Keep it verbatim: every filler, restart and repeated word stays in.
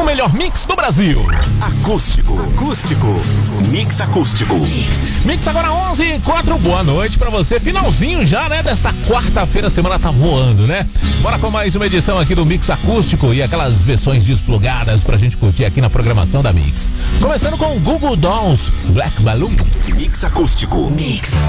o melhor mix do Brasil. Acústico, acústico, mix acústico. Mix, mix agora onze e quatro, boa noite pra você. Finalzinho já, né, desta quarta-feira, a semana tá voando, né? Bora com mais uma edição aqui do Mix Acústico e aquelas versões desplugadas pra gente curtir aqui na programação da Mix. Começando com Google Dolls, Black Balloon. Mix acústico. Mix.